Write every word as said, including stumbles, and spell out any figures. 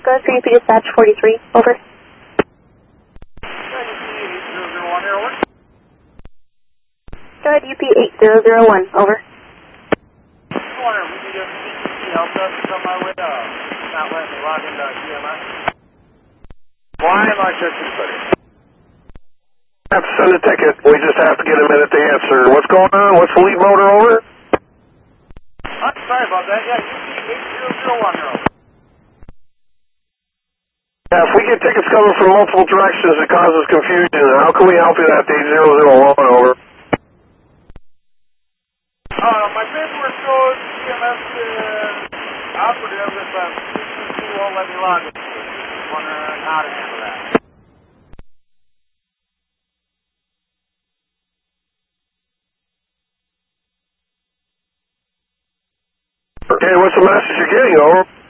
Go ahead for U P dispatch forty-three, over. Go ahead, U P eight zero zero one, over. Why am I touching buddy? I have to send a ticket. We just have to get a minute to answer. What's going on? What's the lead motor, over? I'm sorry about that. Yeah, U P eight zero zero one, over. Yeah, if we get tickets coming from multiple directions, it causes confusion. How can we help you at eight zero zero one, over? Uh, my paperwork shows C M S uh, operative if uh, C C C won't let me log it. Just wondering how to handle that. Okay, what's the message you're getting, over?